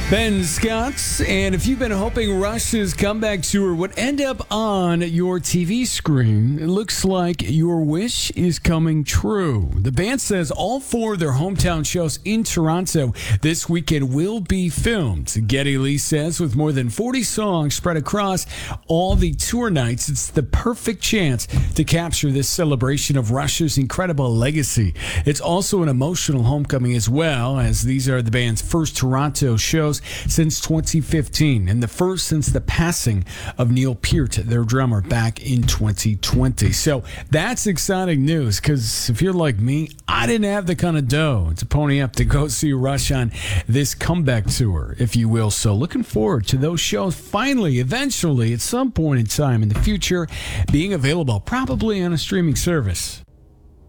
Ben Scott, and if you've been hoping Rush's comeback tour would end up on your TV screen, it looks like your wish is coming true. The band says all four of their hometown shows in Toronto this weekend will be filmed. Geddy Lee says with more than 40 songs spread across all the tour nights, it's the perfect chance to capture this celebration of Rush's incredible legacy. It's also an emotional homecoming as well, as these are the band's first Toronto shows since 2015 and the first since the passing of Neil Peart, their drummer, back in 2020. So that's exciting news, because if you're like me, I didn't have the kind of dough to pony up to go see Rush on this comeback tour, if you will. So looking forward to those shows finally, eventually, at some point in time in the future, being available probably on a streaming service.